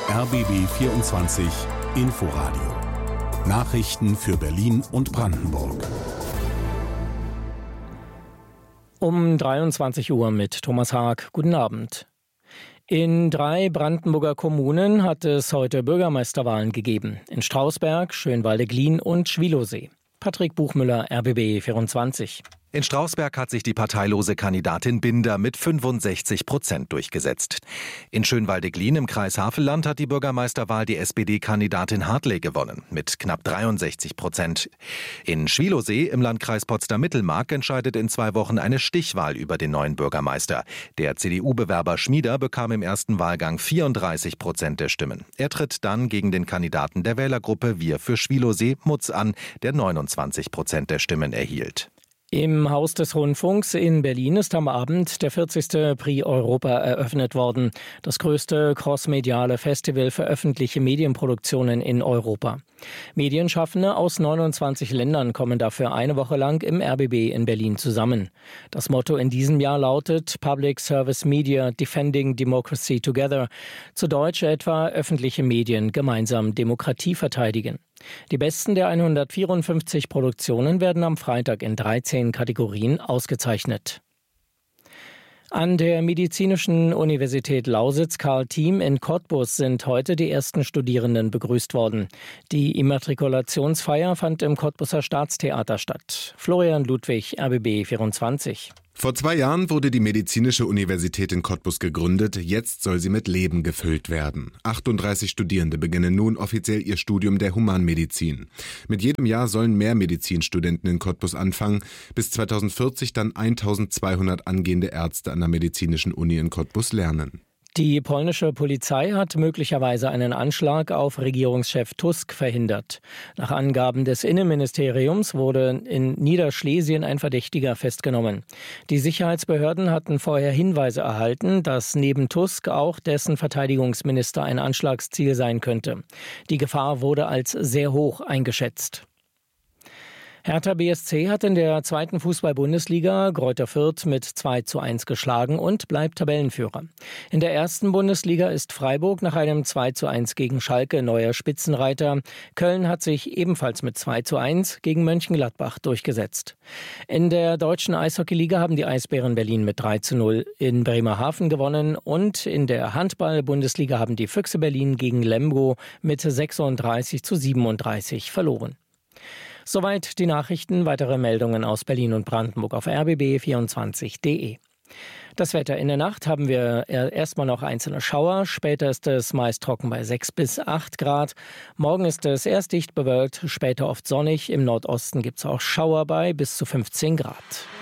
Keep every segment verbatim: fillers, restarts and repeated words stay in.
R B B vierundzwanzig Inforadio. Nachrichten für Berlin und Brandenburg. Um dreiundzwanzig Uhr mit Thomas Haag. Guten Abend. In drei Brandenburger Kommunen hat es heute Bürgermeisterwahlen gegeben. In Strausberg, Schönwalde-Glien und Schwielowsee. Patrick Buchmüller, R B B vierundzwanzig. In Strausberg hat sich die parteilose Kandidatin Binder mit fünfundsechzig Prozent durchgesetzt. In Schönwalde-Glien im Kreis Havelland hat die Bürgermeisterwahl die S P D-Kandidatin Hartley gewonnen mit knapp dreiundsechzig Prozent. In Schwielowsee im Landkreis Potsdam-Mittelmark entscheidet in zwei Wochen eine Stichwahl über den neuen Bürgermeister. Der C D U-Bewerber Schmieder bekam im ersten Wahlgang vierunddreißig Prozent der Stimmen. Er tritt dann gegen den Kandidaten der Wählergruppe Wir für Schwielowsee, Mutz, an, der neunundzwanzig Prozent der Stimmen erhielt. Im Haus des Rundfunks in Berlin ist am Abend der vierzigste Prix Europa eröffnet worden. Das größte crossmediale Festival für öffentliche Medienproduktionen in Europa. Medienschaffende aus neunundzwanzig Ländern kommen dafür eine Woche lang im R B B in Berlin zusammen. Das Motto in diesem Jahr lautet Public Service Media Defending Democracy Together. Zu Deutsch etwa öffentliche Medien gemeinsam Demokratie verteidigen. Die besten der hundertvierundfünfzig Produktionen werden am Freitag in dreizehn Kategorien ausgezeichnet. An der Medizinischen Universität Lausitz-Karl-Thiem in Cottbus sind heute die ersten Studierenden begrüßt worden. Die Immatrikulationsfeier fand im Cottbuser Staatstheater statt. Florian Ludwig, R B B vierundzwanzig. Vor zwei Jahren wurde die Medizinische Universität in Cottbus gegründet. Jetzt soll sie mit Leben gefüllt werden. achtunddreißig Studierende beginnen nun offiziell ihr Studium der Humanmedizin. Mit jedem Jahr sollen mehr Medizinstudenten in Cottbus anfangen. Bis zweitausendvierzig dann eintausendzweihundert angehende Ärzte an der Medizinischen Uni in Cottbus lernen. Die polnische Polizei hat möglicherweise einen Anschlag auf Regierungschef Tusk verhindert. Nach Angaben des Innenministeriums wurde in Niederschlesien ein Verdächtiger festgenommen. Die Sicherheitsbehörden hatten vorher Hinweise erhalten, dass neben Tusk auch dessen Verteidigungsminister ein Anschlagsziel sein könnte. Die Gefahr wurde als sehr hoch eingeschätzt. Hertha B S C hat in der zweiten Fußball-Bundesliga Greuther Fürth mit zwei zu eins geschlagen und bleibt Tabellenführer. In der ersten Bundesliga ist Freiburg nach einem zwei zu eins gegen Schalke neuer Spitzenreiter. Köln hat sich ebenfalls mit zwei zu eins gegen Mönchengladbach durchgesetzt. In der deutschen Eishockeyliga haben die Eisbären Berlin mit drei zu null in Bremerhaven gewonnen und in der Handball-Bundesliga haben die Füchse Berlin gegen Lemgo mit sechsunddreißig zu siebenunddreißig verloren. Soweit die Nachrichten. Weitere Meldungen aus Berlin und Brandenburg auf r b b vierundzwanzig punkt d e. Das Wetter in der Nacht haben wir erstmal noch einzelne Schauer. Später ist es meist trocken bei sechs bis acht Grad. Morgen ist es erst dicht bewölkt, später oft sonnig. Im Nordosten gibt es auch Schauer bei bis zu fünfzehn Grad.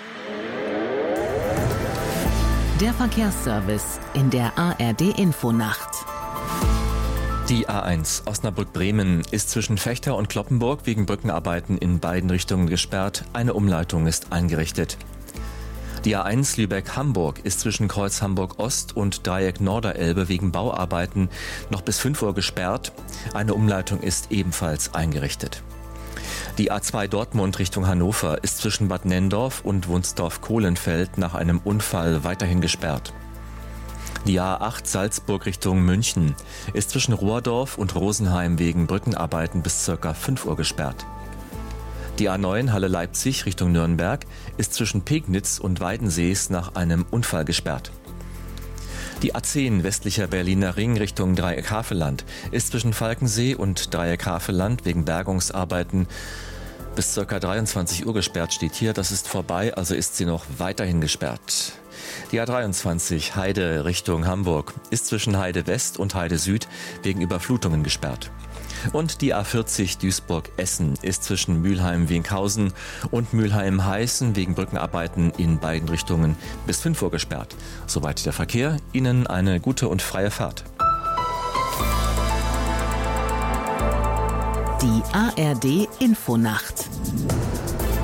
Der Verkehrsservice in der A R D-Infonacht. Die A eins Osnabrück-Bremen ist zwischen Vechta und Cloppenburg wegen Brückenarbeiten in beiden Richtungen gesperrt. Eine Umleitung ist eingerichtet. Die A eins Lübeck-Hamburg ist zwischen Kreuz Hamburg-Ost und Dreieck Norderelbe wegen Bauarbeiten noch bis fünf Uhr gesperrt. Eine Umleitung ist ebenfalls eingerichtet. Die A zwei Dortmund Richtung Hannover ist zwischen Bad Nenndorf und Wunsdorf-Kohlenfeld nach einem Unfall weiterhin gesperrt. Die A acht Salzburg Richtung München ist zwischen Rohrdorf und Rosenheim wegen Brückenarbeiten bis ca. fünf Uhr gesperrt. Die A neun Halle Leipzig Richtung Nürnberg ist zwischen Pegnitz und Weidensees nach einem Unfall gesperrt. Die A zehn westlicher Berliner Ring Richtung Dreieck Havelland ist zwischen Falkensee und Dreieck Havelland wegen Bergungsarbeiten bis ca. dreiundzwanzig Uhr gesperrt, steht hier. Das ist vorbei, also ist sie noch weiterhin gesperrt. Die A dreiundzwanzig Heide Richtung Hamburg ist zwischen Heide West und Heide Süd wegen Überflutungen gesperrt. Und die A vierzig Duisburg-Essen ist zwischen Mülheim-Wienkhausen und Mülheim-Heißen wegen Brückenarbeiten in beiden Richtungen bis fünf Uhr gesperrt. Soweit der Verkehr. Ihnen eine gute und freie Fahrt. Die A R D-Infonacht.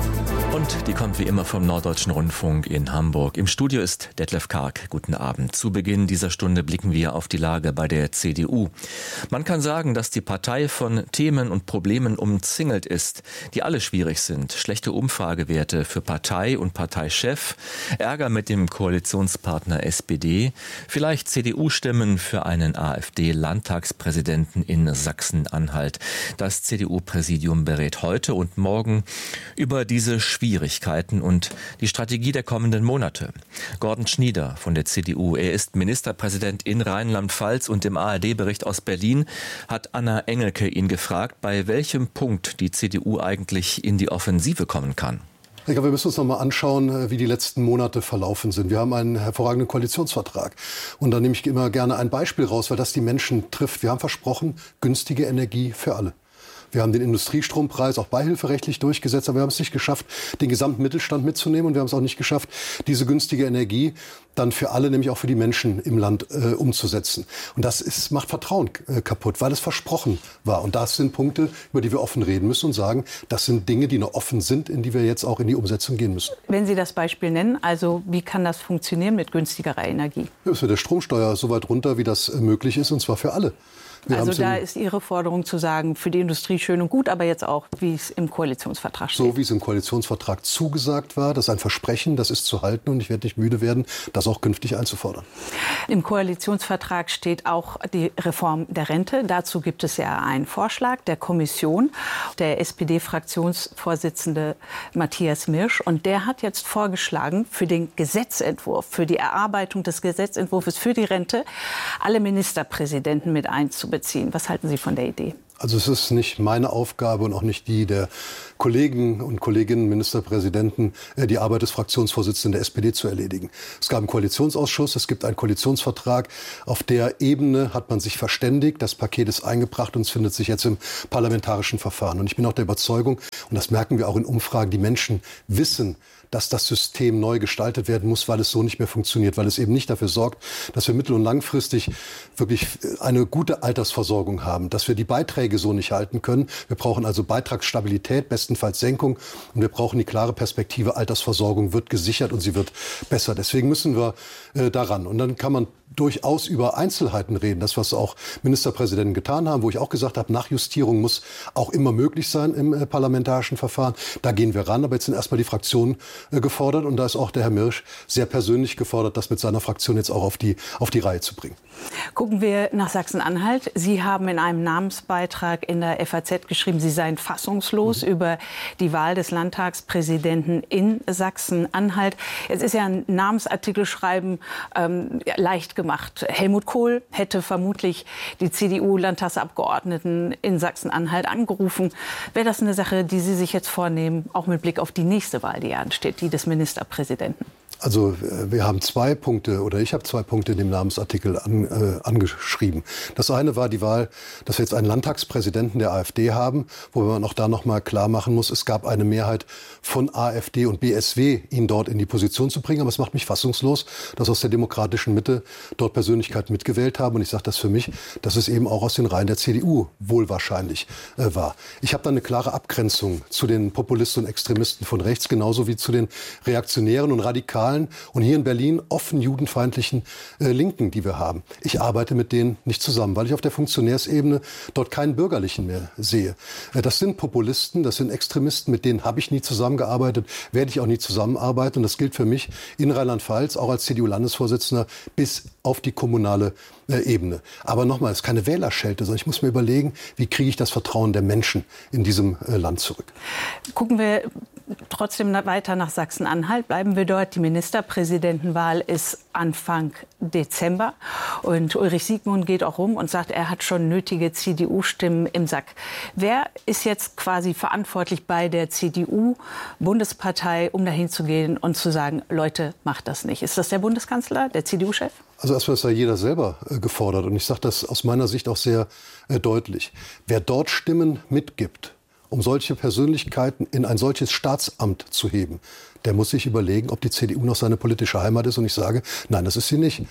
Und die kommt wie immer vom Norddeutschen Rundfunk in Hamburg. Im Studio ist Detlef Karg. Guten Abend. Zu Beginn dieser Stunde blicken wir auf die Lage bei der C D U. Man kann sagen, dass die Partei von Themen und Problemen umzingelt ist, die alle schwierig sind. Schlechte Umfragewerte für Partei und Parteichef, Ärger mit dem Koalitionspartner S P D, vielleicht C D U-Stimmen für einen AfD-Landtagspräsidenten in Sachsen-Anhalt. Das C D U-Präsidium berät heute und morgen über diese Schwierigkeiten und die Strategie der kommenden Monate. Gordon Schnieder von der C D U, er ist Ministerpräsident in Rheinland-Pfalz und im A R D-Bericht aus Berlin hat Anna Engelke ihn gefragt, bei welchem Punkt die C D U eigentlich in die Offensive kommen kann. Ich glaube, wir müssen uns noch mal anschauen, wie die letzten Monate verlaufen sind. Wir haben einen hervorragenden Koalitionsvertrag. Und da nehme ich immer gerne ein Beispiel raus, weil das die Menschen trifft. Wir haben versprochen, günstige Energie für alle. Wir haben den Industriestrompreis auch beihilferechtlich durchgesetzt, aber wir haben es nicht geschafft, den gesamten Mittelstand mitzunehmen. Und wir haben es auch nicht geschafft, diese günstige Energie dann für alle, nämlich auch für die Menschen im Land, äh, umzusetzen. Und das ist, macht Vertrauen äh, kaputt, weil es versprochen war. Und das sind Punkte, über die wir offen reden müssen und sagen, das sind Dinge, die noch offen sind, in die wir jetzt auch in die Umsetzung gehen müssen. Wenn Sie das Beispiel nennen, also wie kann das funktionieren mit günstigerer Energie? Ja, es wird der Stromsteuer so weit runter, wie das äh, möglich ist, und zwar für alle. Wir also da ist Ihre Forderung zu sagen, für die Industrie schön und gut, aber jetzt auch, wie es im Koalitionsvertrag steht. So wie es im Koalitionsvertrag zugesagt war, das ist ein Versprechen, das ist zu halten und ich werde nicht müde werden, das auch künftig einzufordern. Im Koalitionsvertrag steht auch die Reform der Rente. Dazu gibt es ja einen Vorschlag der Kommission, der S P D-Fraktionsvorsitzende Matthias Mirsch. Und der hat jetzt vorgeschlagen, für den Gesetzentwurf, für die Erarbeitung des Gesetzentwurfs für die Rente, alle Ministerpräsidenten mit einzubeziehen. Was halten Sie von der Idee? Also es ist nicht meine Aufgabe und auch nicht die der Kollegen und Kolleginnen, Ministerpräsidenten, die Arbeit des Fraktionsvorsitzenden der S P D zu erledigen. Es gab einen Koalitionsausschuss, es gibt einen Koalitionsvertrag. Auf der Ebene hat man sich verständigt, das Paket ist eingebracht und es findet sich jetzt im parlamentarischen Verfahren. Und ich bin auch der Überzeugung, und das merken wir auch in Umfragen, die Menschen wissen, dass das System neu gestaltet werden muss, weil es so nicht mehr funktioniert, weil es eben nicht dafür sorgt, dass wir mittel- und langfristig wirklich eine gute Altersversorgung haben, dass wir die Beiträge so nicht halten können. Wir brauchen also Beitragsstabilität, bestenfalls Senkung, und wir brauchen die klare Perspektive, Altersversorgung wird gesichert und sie wird besser. Deswegen müssen wir äh, daran. Und dann kann man durchaus über Einzelheiten reden, das, was auch Ministerpräsidenten getan haben, wo ich auch gesagt habe, Nachjustierung muss auch immer möglich sein im äh, parlamentarischen Verfahren. Da gehen wir ran, aber jetzt sind erstmal die Fraktionen äh, gefordert und da ist auch der Herr Mirsch sehr persönlich gefordert, das mit seiner Fraktion jetzt auch auf die, auf die Reihe zu bringen. Gucken wir nach Sachsen-Anhalt. Sie haben in einem Namensbeitrag in der F A Z geschrieben, Sie seien fassungslos mhm. über die Wahl des Landtagspräsidenten in Sachsen-Anhalt. Jetzt ist ja ein Namensartikel schreiben ähm, leicht gemacht. Helmut Kohl hätte vermutlich die C D U-Landtagsabgeordneten in Sachsen-Anhalt angerufen. Wäre das eine Sache, die Sie sich jetzt vornehmen, auch mit Blick auf die nächste Wahl, die ansteht, die des Ministerpräsidenten? Also wir haben zwei Punkte, oder ich habe zwei Punkte in dem Namensartikel an, äh, angeschrieben. Das eine war die Wahl, dass wir jetzt einen Landtagspräsidenten der AfD haben, wo man auch da noch mal klar machen muss, es gab eine Mehrheit von AfD und B S W, ihn dort in die Position zu bringen. Aber es macht mich fassungslos, dass aus der demokratischen Mitte dort Persönlichkeiten mitgewählt haben. Und ich sage das für mich, dass es eben auch aus den Reihen der C D U wohl wahrscheinlich äh, war. Ich habe da eine klare Abgrenzung zu den Populisten und Extremisten von rechts, genauso wie zu den Reaktionären und Radikalen und hier in Berlin offen judenfeindlichen äh, Linken, die wir haben. Ich arbeite mit denen nicht zusammen, weil ich auf der Funktionärsebene dort keinen Bürgerlichen mehr sehe. Äh, das sind Populisten, das sind Extremisten, mit denen habe ich nie zusammengearbeitet, werde ich auch nie zusammenarbeiten. Und das gilt für mich in Rheinland-Pfalz, auch als C D U-Landesvorsitzender, bis auf die kommunale äh, Ebene. Aber nochmal, es ist keine Wählerschelte, sondern ich muss mir überlegen, wie kriege ich das Vertrauen der Menschen in diesem äh, Land zurück. Gucken wir trotzdem weiter nach Sachsen-Anhalt. Bleiben wir dort. Die Ministerpräsidentenwahl ist Anfang Dezember. Und Ulrich Siegmund geht auch rum und sagt, er hat schon nötige C D U-Stimmen im Sack. Wer ist jetzt quasi verantwortlich bei der C D U-Bundespartei, um dahin zu gehen und zu sagen, Leute, macht das nicht? Ist das der Bundeskanzler, der C D U-Chef? Also erstmal ist ja jeder selber äh, gefordert. Und ich sage das aus meiner Sicht auch sehr äh, deutlich. Wer dort Stimmen mitgibt, um solche Persönlichkeiten in ein solches Staatsamt zu heben, der muss sich überlegen, ob die C D U noch seine politische Heimat ist. Und ich sage, nein, das ist sie nicht.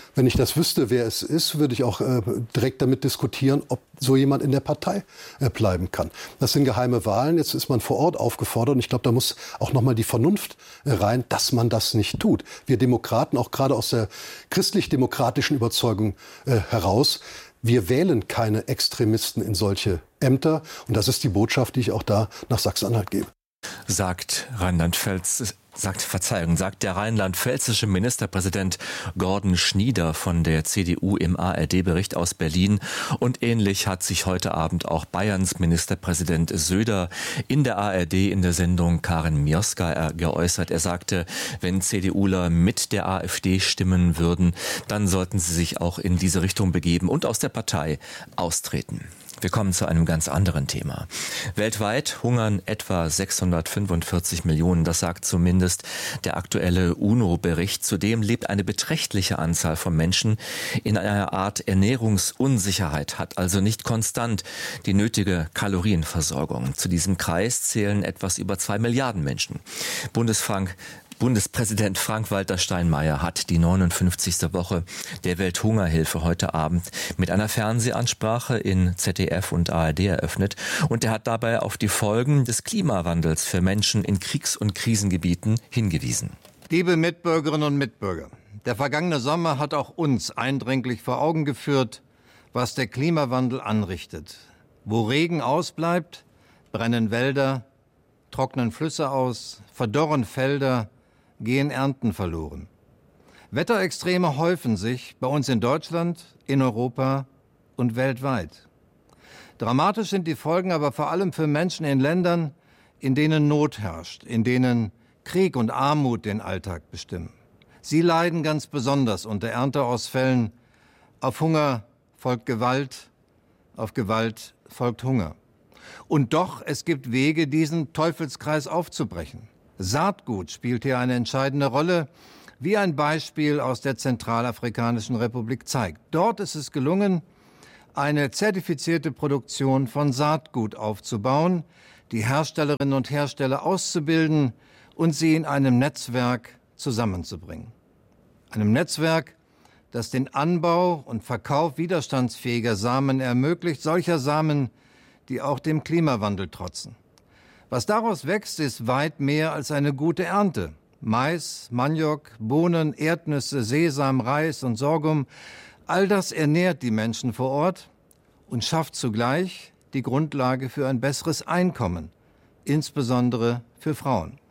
Wenn ich das wüsste, wer es ist, würde ich auch äh, direkt damit diskutieren, ob so jemand in der Partei äh, bleiben kann. Das sind geheime Wahlen. Jetzt ist man vor Ort aufgefordert. Und ich glaube, da muss auch noch mal die Vernunft äh, rein, dass man das nicht tut. Wir Demokraten, auch gerade aus der christlich-demokratischen Überzeugung äh, heraus, wir wählen keine Extremisten in solche Ämter. Und das ist die Botschaft, die ich auch da nach Sachsen-Anhalt gebe. Sagt Rheinland-Pfalz, sagt Verzeihung, sagt der rheinland-pfälzische Ministerpräsident Gordon Schnieder von der C D U im A R D-Bericht aus Berlin. Und ähnlich hat sich heute Abend auch Bayerns Ministerpräsident Söder in der A R D in der Sendung Karin Mioska geäußert. Er sagte, wenn CDUler mit der AfD stimmen würden, dann sollten sie sich auch in diese Richtung begeben und aus der Partei austreten. Wir kommen zu einem ganz anderen Thema. Weltweit hungern etwa sechshundertfünfundvierzig Millionen, das sagt zumindest der aktuelle UNO-Bericht. Zudem lebt eine beträchtliche Anzahl von Menschen in einer Art Ernährungsunsicherheit, hat also nicht konstant die nötige Kalorienversorgung. Zu diesem Kreis zählen etwas über zwei Milliarden Menschen. Bundesfrank Bundespräsident Frank-Walter Steinmeier hat die neunundfünfzigste Woche der Welthungerhilfe heute Abend mit einer Fernsehansprache in Z D F und A R D eröffnet. Und er hat dabei auf die Folgen des Klimawandels für Menschen in Kriegs- und Krisengebieten hingewiesen. Liebe Mitbürgerinnen und Mitbürger, der vergangene Sommer hat auch uns eindringlich vor Augen geführt, was der Klimawandel anrichtet. Wo Regen ausbleibt, brennen Wälder, trocknen Flüsse aus, verdorren Felder, gehen Ernten verloren. Wetterextreme häufen sich bei uns in Deutschland, in Europa und weltweit. Dramatisch sind die Folgen aber vor allem für Menschen in Ländern, in denen Not herrscht, in denen Krieg und Armut den Alltag bestimmen. Sie leiden ganz besonders unter Ernteausfällen. Auf Hunger folgt Gewalt, auf Gewalt folgt Hunger. Und doch, es gibt Wege, diesen Teufelskreis aufzubrechen. Saatgut spielt hier eine entscheidende Rolle, wie ein Beispiel aus der Zentralafrikanischen Republik zeigt. Dort ist es gelungen, eine zertifizierte Produktion von Saatgut aufzubauen, die Herstellerinnen und Hersteller auszubilden und sie in einem Netzwerk zusammenzubringen. Einem Netzwerk, das den Anbau und Verkauf widerstandsfähiger Samen ermöglicht, solcher Samen, die auch dem Klimawandel trotzen. Was daraus wächst, ist weit mehr als eine gute Ernte. Mais, Maniok, Bohnen, Erdnüsse, Sesam, Reis und Sorghum, all das ernährt die Menschen vor Ort und schafft zugleich die Grundlage für ein besseres Einkommen, insbesondere für Frauen.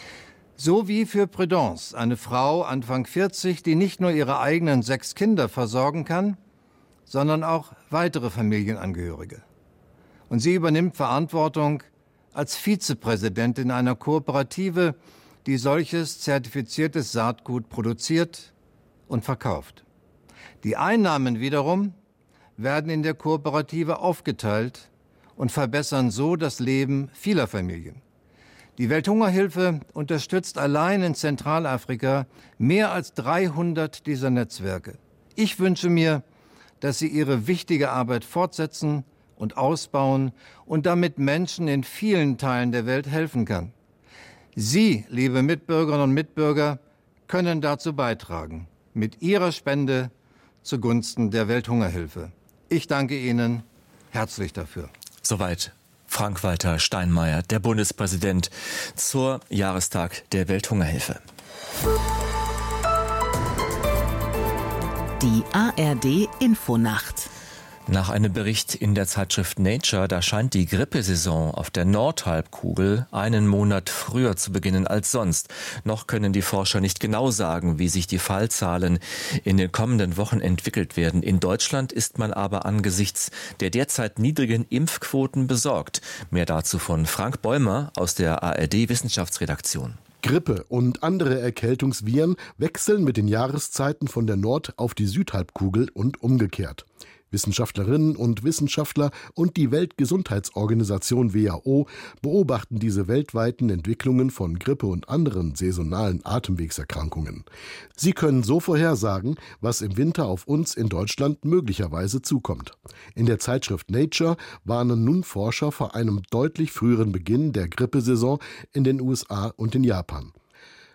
So wie für Prudence, eine Frau Anfang vierzig, die nicht nur ihre eigenen sechs Kinder versorgen kann, sondern auch weitere Familienangehörige. Und sie übernimmt Verantwortung als Vizepräsidentin einer Kooperative, die solches zertifiziertes Saatgut produziert und verkauft. Die Einnahmen wiederum werden in der Kooperative aufgeteilt und verbessern so das Leben vieler Familien. Die Welthungerhilfe unterstützt allein in Zentralafrika mehr als dreihundert dieser Netzwerke. Ich wünsche mir, dass sie ihre wichtige Arbeit fortsetzen und ausbauen und damit Menschen in vielen Teilen der Welt helfen kann. Sie, liebe Mitbürgerinnen und Mitbürger, können dazu beitragen, mit Ihrer Spende zugunsten der Welthungerhilfe. Ich danke Ihnen herzlich dafür. Soweit Frank-Walter Steinmeier, der Bundespräsident, zur Jahrestag der Welthungerhilfe. Die A R D Infonacht. Nach einem Bericht in der Zeitschrift Nature, da scheint die Grippesaison auf der Nordhalbkugel einen Monat früher zu beginnen als sonst. Noch können die Forscher nicht genau sagen, wie sich die Fallzahlen in den kommenden Wochen entwickelt werden. In Deutschland ist man aber angesichts der derzeit niedrigen Impfquoten besorgt. Mehr dazu von Frank Bäumer aus der A R D-Wissenschaftsredaktion. Grippe und andere Erkältungsviren wechseln mit den Jahreszeiten von der Nord- auf die Südhalbkugel und umgekehrt. Wissenschaftlerinnen und Wissenschaftler und die Weltgesundheitsorganisation W H O beobachten diese weltweiten Entwicklungen von Grippe und anderen saisonalen Atemwegserkrankungen. Sie können so vorhersagen, was im Winter auf uns in Deutschland möglicherweise zukommt. In der Zeitschrift Nature warnen nun Forscher vor einem deutlich früheren Beginn der Grippesaison in den U S A und in Japan.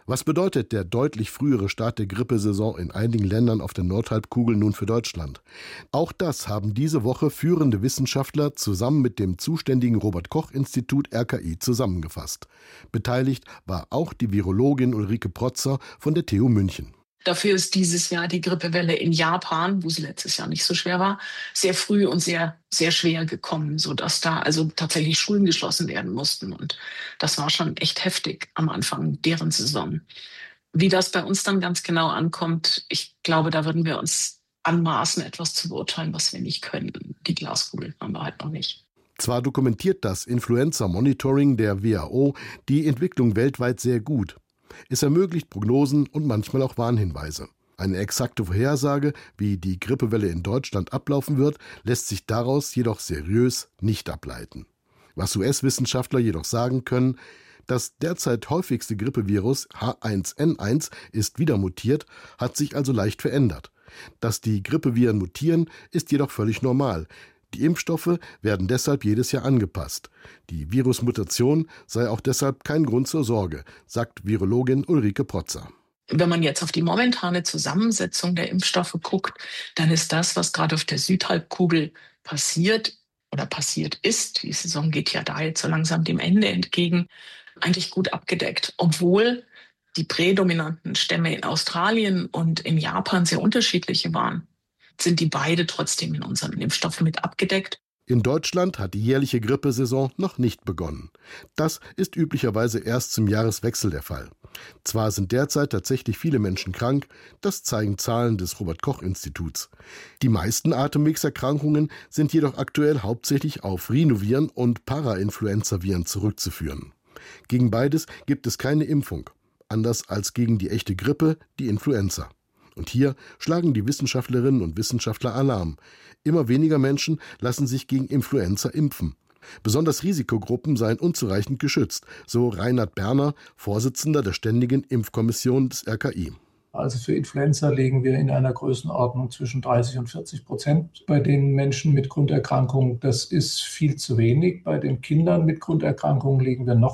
Was bedeutet der deutlich frühere Start der Grippesaison in einigen Ländern auf der Nordhalbkugel nun für Deutschland? Auch das haben diese Woche führende Wissenschaftler zusammen mit dem zuständigen Robert-Koch-Institut R K I zusammengefasst. Beteiligt war auch die Virologin Ulrike Protzer von der T U München. Dafür ist dieses Jahr die Grippewelle in Japan, wo sie letztes Jahr nicht so schwer war, sehr früh und sehr, sehr schwer gekommen, sodass da also tatsächlich Schulen geschlossen werden mussten. Und das war schon echt heftig am Anfang deren Saison. Wie das bei uns dann ganz genau ankommt, ich glaube, da würden wir uns anmaßen, etwas zu beurteilen, was wir nicht können. Die Glaskugel haben wir halt noch nicht. Zwar dokumentiert das Influenza-Monitoring der W H O die Entwicklung weltweit sehr gut. Es ermöglicht Prognosen und manchmal auch Warnhinweise. Eine exakte Vorhersage, wie die Grippewelle in Deutschland ablaufen wird, lässt sich daraus jedoch seriös nicht ableiten. Was U S-Wissenschaftler jedoch sagen können, das derzeit häufigste Grippevirus H eins N eins ist wieder mutiert, hat sich also leicht verändert. Dass die Grippeviren mutieren, ist jedoch völlig normal. Die Impfstoffe werden deshalb jedes Jahr angepasst. Die Virusmutation sei auch deshalb kein Grund zur Sorge, sagt Virologin Ulrike Protzer. Wenn man jetzt auf die momentane Zusammensetzung der Impfstoffe guckt, dann ist das, was gerade auf der Südhalbkugel passiert oder passiert ist, die Saison geht ja da jetzt so langsam dem Ende entgegen, eigentlich gut abgedeckt, obwohl die prädominanten Stämme in Australien und in Japan sehr unterschiedliche waren. Sind die beide trotzdem in unseren Impfstoffen mit abgedeckt. In Deutschland hat die jährliche Grippesaison noch nicht begonnen. Das ist üblicherweise erst zum Jahreswechsel der Fall. Zwar sind derzeit tatsächlich viele Menschen krank, das zeigen Zahlen des Robert-Koch-Instituts. Die meisten Atemwegserkrankungen sind jedoch aktuell hauptsächlich auf Rhinoviren und Parainfluenzaviren zurückzuführen. Gegen beides gibt es keine Impfung, anders als gegen die echte Grippe, die Influenza. Und hier schlagen die Wissenschaftlerinnen und Wissenschaftler Alarm. Immer weniger Menschen lassen sich gegen Influenza impfen. Besonders Risikogruppen seien unzureichend geschützt, so Reinhard Berner, Vorsitzender der Ständigen Impfkommission des R K I. Also für Influenza liegen wir in einer Größenordnung zwischen dreißig und vierzig Prozent bei den Menschen mit Grunderkrankungen. Das ist viel zu wenig. Bei den Kindern mit Grunderkrankungen liegen wir noch